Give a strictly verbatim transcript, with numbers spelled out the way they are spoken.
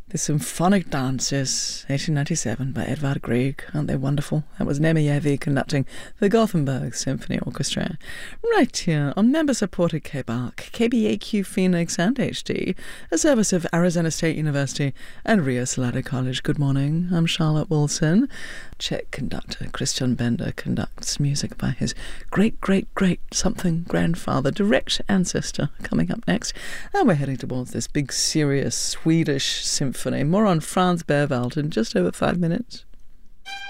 The Symphonic Dances, eighteen ninety-seven, by Edvard Grieg. Aren't they wonderful? That was Nemeyevi conducting the Gothenburg Symphony Orchestra. Right here on member-supported K B A R C, K B A Q Phoenix and H D, a service of Arizona State University and Rio Salado College. Good morning, I'm Charlotte Wilson. Czech conductor Christian Bender conducts music by his great-great-great-something grandfather, direct ancestor, coming up next. And we're heading towards this big, serious Swedish symphony. More on Franz Berwald in just over five minutes.